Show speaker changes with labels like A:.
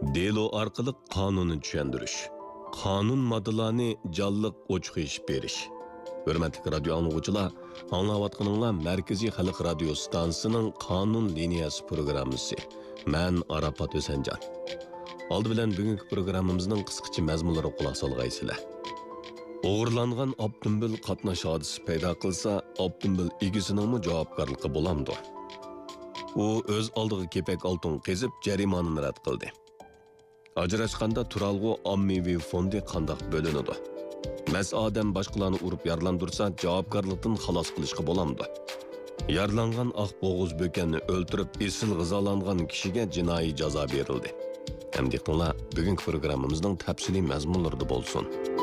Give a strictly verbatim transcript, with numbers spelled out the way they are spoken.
A: Delo orqali qonunni tushundirish, qonun moddalarini jonliq ochiq berish. Hurmatli radio anglovchilar, anglayotganinglar Markaziy xalq radio stansiyasining qonun liniyasi programmasi. Men Arafat O'sanjon. Oldi bilan bugungi programmamizning qisqacha mazmunlariga quloq solgaysizlar. O'g'irlangan avtomobil qatnash hodisi paydo qilsa, avtomobil egasining javobgarligi bo'lamdi. U o'z oldiga kepak oltin qezib, jarimonani rad qildi. Ajrashganda turalg'u ommaviy fondi qandoq bo'linadi? Mas odam boshqalarni urib yarlandursa, javobgarlikdan xalos qilishga bo'lamdi. Yarlangan oq bo'g'iz bo'kanni o'ltirib, esil g'izolangan kishiga jinoiy jazo berildi. Hamdiklar bugungi programmamizning tafsiliy mazmunlarida bo'lsin.